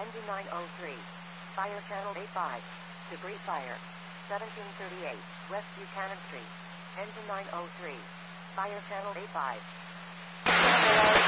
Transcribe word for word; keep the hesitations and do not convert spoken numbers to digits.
Engine nine oh three. Fire channel A five. Debris fire. seventeen thirty-eight. West Buchanan Street. Engine nine oh three. Fire channel A five.